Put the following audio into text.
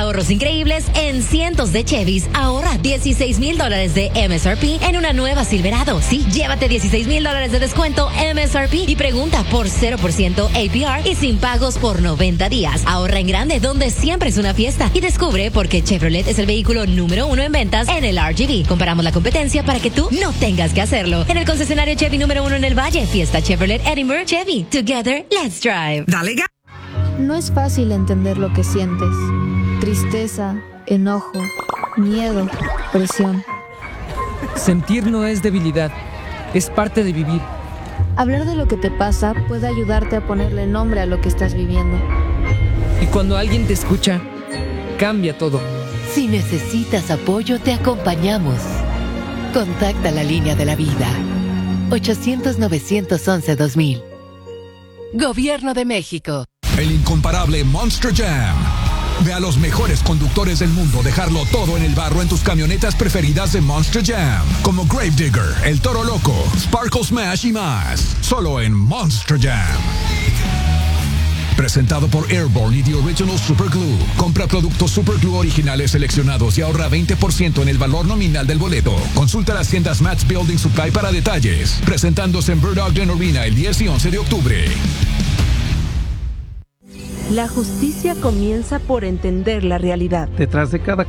Ahorros increíbles en cientos de Chevys. Ahorra $16,000 de MSRP en una nueva Silverado. Sí, llévate $16,000 de descuento MSRP y pregunta por 0% APR y sin pagos por 90 días. Ahorra en grande donde siempre es una fiesta y descubre por qué Chevrolet es el vehículo número 1 en ventas en el RGV. Comparamos la competencia para que tú no tengas que hacerlo. En el concesionario Chevy número 1 en el Valle, Fiesta Chevrolet Edinburgh. Chevy, together, let's drive. Dale. No es fácil entender lo que sientes. Tristeza, enojo, miedo, presión. Sentir no es debilidad, es parte de vivir. Hablar de lo que te pasa puede ayudarte a ponerle nombre a lo que estás viviendo. Y cuando alguien te escucha, cambia todo. Si necesitas apoyo, te acompañamos. Contacta la línea de la vida. 800-911-2000. Gobierno de México. El incomparable Monster Jam. Ve a los mejores conductores del mundo dejarlo todo en el barro en tus camionetas preferidas de Monster Jam, como Gravedigger, El Toro Loco, Sparkle Smash y más. Solo en Monster Jam. Presentado por Airborne y The Original Super Glue. Compra productos Super Glue originales seleccionados y ahorra 20% en el valor nominal del boleto. Consulta las tiendas Matt's Building Supply para detalles. Presentándose en Bird Ogden Arena el 10 y 11 de octubre. La justicia comienza por entender la realidad. Detrás de cada